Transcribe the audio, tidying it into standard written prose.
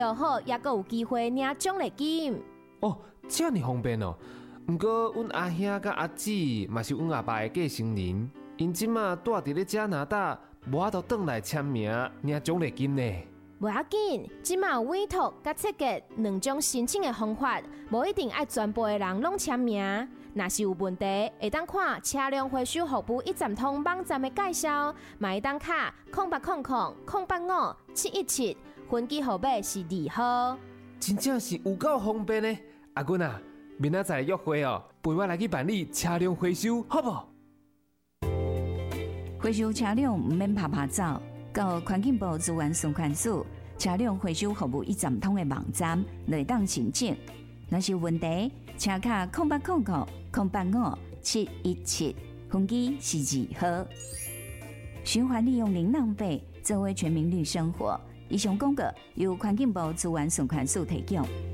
又好也阁有机会领奖励金。 哦，这么方便哦。不过，阮阿兄甲阿姊嘛是阮阿爸的继承人，因即马住伫咧加拿大，无法度转来签名领奖励金呢。 无要紧，即马有委托甲设计两种申请的方法，无一定爱全部的人拢签名。若是有问题，会当看车辆回收服务一站通网站的介绍，嘛会当卡0800-085-717，分机号码是2号。 真正是有够方便呢。阿君啊，明仔载约会哦，陪我来去办理车辆回收，好不？ 回收车辆唔免拍拍走，到环境部资源宣传署车辆回收服务一站通的网站来当申请。若是有问题，请卡0800-085-717，分机是2号。循环利用零浪费，作为全民绿生活。以上广告由环境部资源宣传署提供。